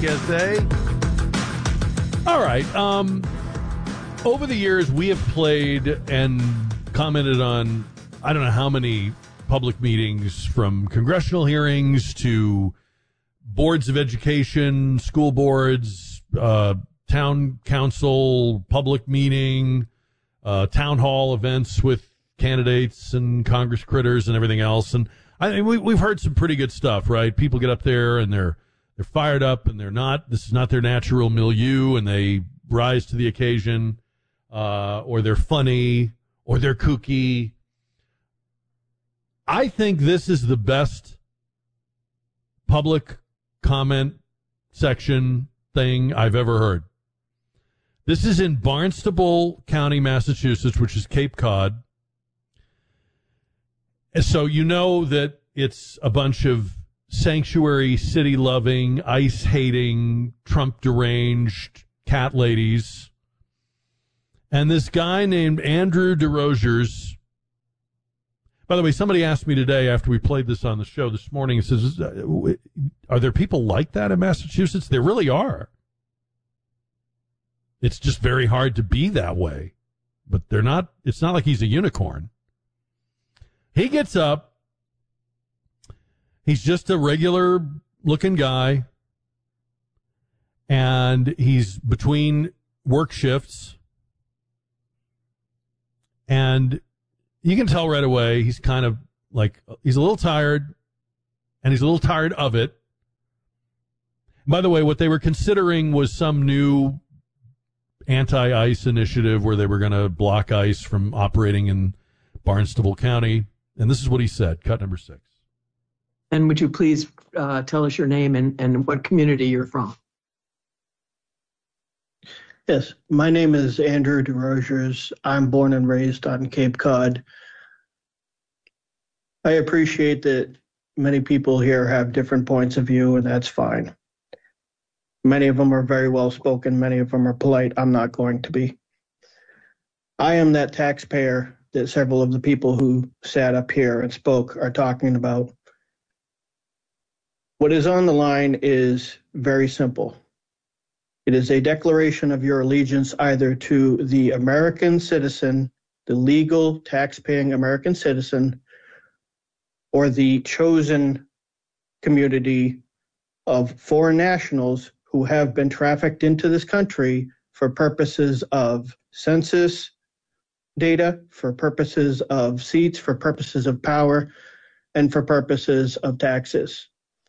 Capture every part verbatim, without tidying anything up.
S A. All right. Um, over the years, we have played and commented on, I don't know how many public meetings, from congressional hearings to boards of education, school boards, uh, town council, public meeting, uh, town hall events with candidates and Congress critters and everything else. And I mean, we, we've heard some pretty good stuff, right? People get up there and they're they're fired up, and they're not. This is not their natural milieu, and they rise to the occasion, uh, or they're funny, or they're kooky. I think this is the best public comment section thing I've ever heard. This is in Barnstable County, Massachusetts, which is Cape Cod. And so you know that it's a bunch of sanctuary city-loving, ICE-hating, Trump-deranged cat ladies. And this guy named Andrew DeRogers. By the way, somebody asked me today after we played this on the show this morning, it says, are there people like that in Massachusetts? There really are. It's just very hard to be that way. But they're not, it's not like he's a unicorn. He gets up. He's just a regular looking guy. And he's between work shifts. And you can tell right away he's kind of like, he's a little tired. And he's a little tired of it. By the way, what they were considering was some new anti-ICE initiative where they were going to block ICE from operating in Barnstable County. And this is what he said, cut number six. And would you please uh, tell us your name and, and what community you're from? Yes, my name is Andrew DeRogers. I'm born and raised on Cape Cod. I appreciate that many people here have different points of view, and that's fine. Many of them are very well spoken. Many of them are polite. I'm not going to be. I am that taxpayer that several of the people who sat up here and spoke are talking about. What is on the line is very simple. It is a declaration of your allegiance either to the American citizen, the legal tax-paying American citizen, or the chosen community of foreign nationals who have been trafficked into this country for purposes of census data, for purposes of seats, for purposes of power, and for purposes of taxes.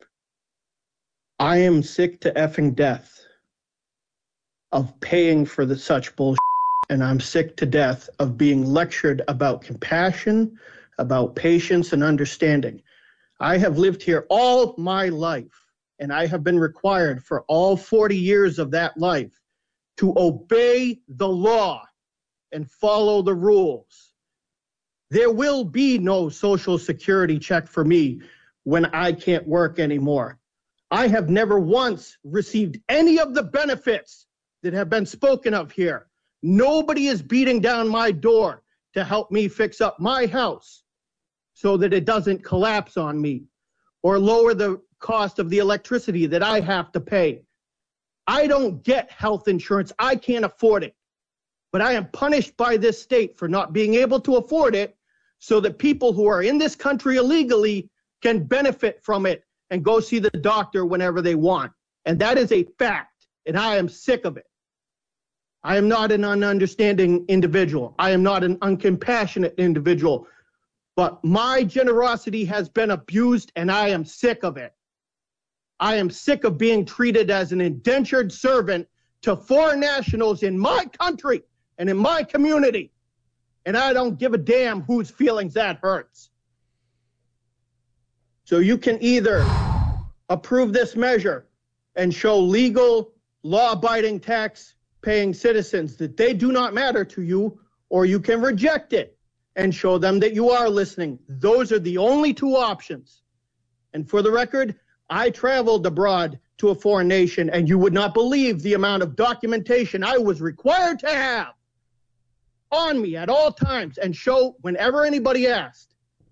I am sick to effing death of paying for the such bullshit, and I'm sick to death of being lectured about compassion, about patience and understanding. I have lived here all my life, and I have been required for all forty years of that life to obey the law and follow the rules. There will be no Social Security check for me when I can't work anymore. I have never once received any of the benefits that have been spoken of here. Nobody is beating down my door to help me fix up my house so that it doesn't collapse on me or lower the cost of the electricity that I have to pay. I don't get health insurance. I can't afford it. But I am punished by this state for not being able to afford it so that people who are in this country illegally can benefit from it and go see the doctor whenever they want. And that is a fact, and I am sick of it. I am not an ununderstanding individual. I am not an uncompassionate individual. But my generosity has been abused, and I am sick of it. I am sick of being treated as an indentured servant to foreign nationals in my country and in my community. And I don't give a damn whose feelings that hurts. So you can either approve this measure and show legal, law-abiding, tax-paying citizens that they do not matter to you, or you can reject it and show them that you are listening. Those are the only two options. And for the record, I traveled abroad to a foreign nation, and you would not believe the amount of documentation I was required to have on me at all times and show whenever anybody asked.